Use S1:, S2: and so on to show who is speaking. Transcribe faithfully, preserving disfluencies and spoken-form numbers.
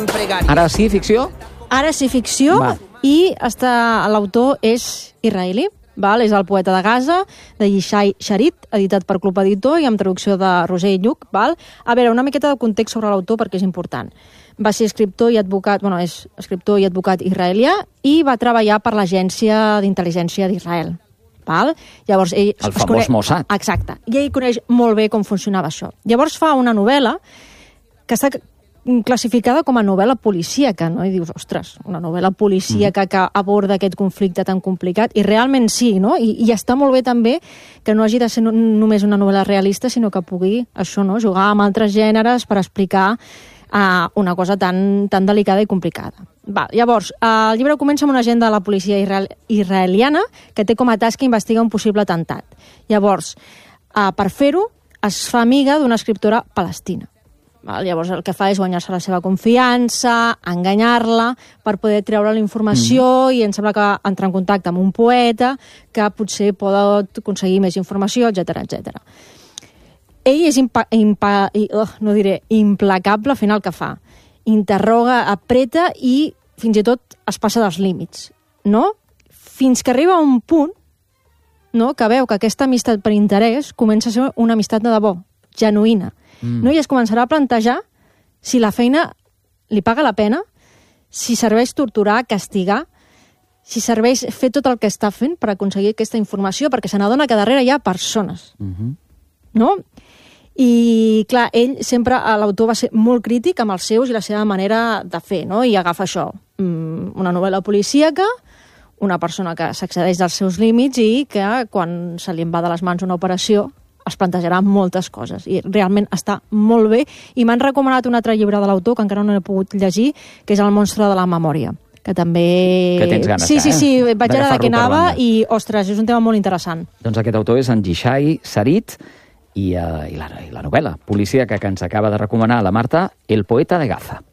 S1: Ara sí, ficció?
S2: Ara sí, ficció,
S1: Va.
S2: i està l'autor és israelí. Val? És el poeta de Gaza, de Yishai Sharit, editat per Club Editor i amb traducció de Roger Lluc. Val? A veure, una miqueta de context sobre l'autor perquè és important. Va ser escriptor i advocat, bueno, és escriptor i advocat israelià i va treballar per l'Agència d'Intel·ligència d'Israel. Val? Llavors, ell
S1: El famós Mossad.
S2: Exacte. I ell coneix molt bé com funcionava això. Llavors fa una novel·la que està classificada com a novel·la policíaca, no? I dius, ostres, una novel·la policíaca que aborda aquest conflicte tan complicat, i realment sí, no? I, i està molt bé també que no hagi de ser no, només una novel·la realista, sinó que pugui, això, no?, jugar amb altres gèneres per explicar uh, una cosa tan, tan delicada i complicada. Va, llavors, uh, el llibre comença amb un agent de la policia israel, israeliana que té com a tasca investigar un possible atemptat. Llavors, uh, per fer-ho, es fa amiga d'una escriptora palestina. Val? Llavors el que fa és guanyar-se la seva confiança, enganyar-la per poder treure la informació mm. i em sembla que entrar en contacte amb un poeta que potser pot aconseguir més informació, etcètera, etcètera. Ell és impa, impa, uh, no diré, implacable fent el que fa. Interroga, apreta i fins i tot es passa dels límits, no? Fins que arriba a un punt, no?, que veu que aquesta amistat per interès comença a ser una amistat de debò, genuïna. Mm. No? I es començarà a plantejar si la feina li paga la pena, si serveix torturar, castigar, si serveix fer tot el que està fent per aconseguir aquesta informació, perquè se n'adona que darrere hi ha persones. Mm-hmm. No? I, clar, ell sempre, l'autor va ser molt crític amb els seus i la seva manera de fer, no? I agafa això, una novel·la policíaca, una persona que s'accedeix dels seus límits i que, quan se li en va de les mans una operació, es plantejarà moltes coses, i realment està molt bé, i m'han recomanat un altre llibre de l'autor que encara no he pogut llegir, que és El monstre de la memòria, que també...
S1: Que tens ganes,
S2: sí,
S1: ja,
S2: sí, sí,
S1: eh?
S2: vaig ara de què anava, i, ostres, és un tema molt interessant.
S1: Doncs aquest autor és en Yishai Sharit, i, uh, i, la, i la novel·la policíaca que ens acaba de recomanar la Marta, El poeta de Gaza.